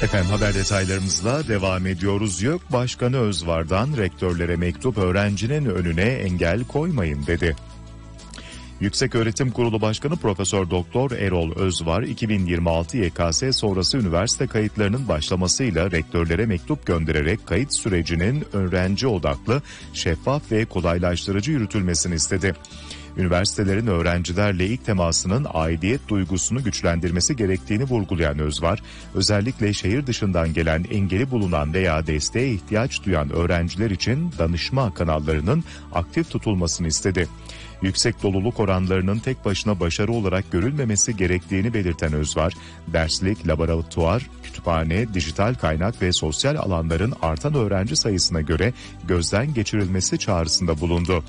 Efendim haber detaylarımızla devam ediyoruz. YÖK Başkanı Özvar'dan rektörlere mektup, öğrencinin önüne engel koymayın dedi. Yükseköğretim Kurulu Başkanı Profesör Doktor Erol Özvar, 2026 YKS sonrası üniversite kayıtlarının başlamasıyla rektörlere mektup göndererek kayıt sürecinin öğrenci odaklı, şeffaf ve kolaylaştırıcı yürütülmesini istedi. Üniversitelerin öğrencilerle ilk temasının aidiyet duygusunu güçlendirmesi gerektiğini vurgulayan Özvar, özellikle şehir dışından gelen, engeli bulunan veya desteğe ihtiyaç duyan öğrenciler için danışma kanallarının aktif tutulmasını istedi. Yüksek doluluk oranlarının tek başına başarı olarak görülmemesi gerektiğini belirten Özvar, derslik, laboratuvar, kütüphane, dijital kaynak ve sosyal alanların artan öğrenci sayısına göre gözden geçirilmesi çağrısında bulundu.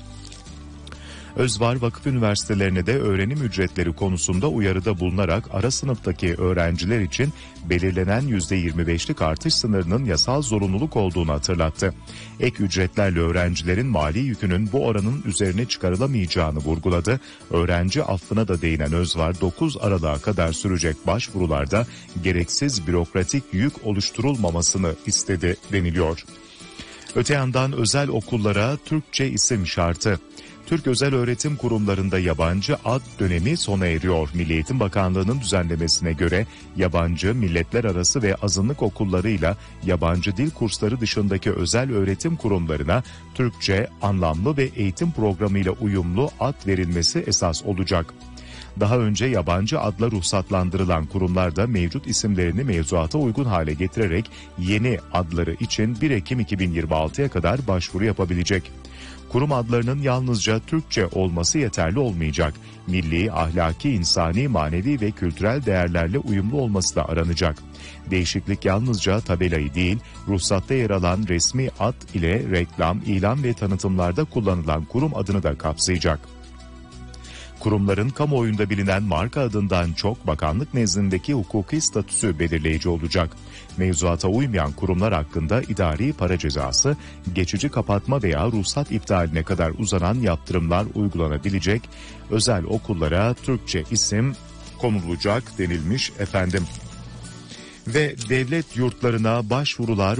Özvar, vakıf üniversitelerine de öğrenim ücretleri konusunda uyarıda bulunarak ara sınıftaki öğrenciler için belirlenen %25'lik artış sınırının yasal zorunluluk olduğunu hatırlattı. Ek ücretlerle öğrencilerin mali yükünün bu oranın üzerine çıkarılamayacağını vurguladı. Öğrenci affına da değinen Özvar, 9 Aralık'a kadar sürecek başvurularda gereksiz bürokratik yük oluşturulmamasını istedi deniliyor. Öte yandan özel okullara Türkçe isim şartı. Türk özel öğretim kurumlarında yabancı ad dönemi sona eriyor. Milli Eğitim Bakanlığı'nın düzenlemesine göre yabancı, milletler arası ve azınlık okullarıyla yabancı dil kursları dışındaki özel öğretim kurumlarına Türkçe, anlamlı ve eğitim programıyla uyumlu ad verilmesi esas olacak. Daha önce yabancı adla ruhsatlandırılan kurumlar da mevcut isimlerini mevzuata uygun hale getirerek yeni adları için 1 Ekim 2026'ya kadar başvuru yapabilecek. Kurum adlarının yalnızca Türkçe olması yeterli olmayacak. Milli, ahlaki, insani, manevi ve kültürel değerlerle uyumlu olması da aranacak. Değişiklik yalnızca tabelayı değil, ruhsatta yer alan resmi ad ile reklam, ilan ve tanıtımlarda kullanılan kurum adını da kapsayacak. Kurumların kamuoyunda bilinen marka adından çok bakanlık nezdindeki hukuki statüsü belirleyici olacak. Mevzuata uymayan kurumlar hakkında idari para cezası, geçici kapatma veya ruhsat iptaline kadar uzanan yaptırımlar uygulanabilecek. Özel okullara Türkçe isim konulacak denilmiş efendim. Ve devlet yurtlarına başvurular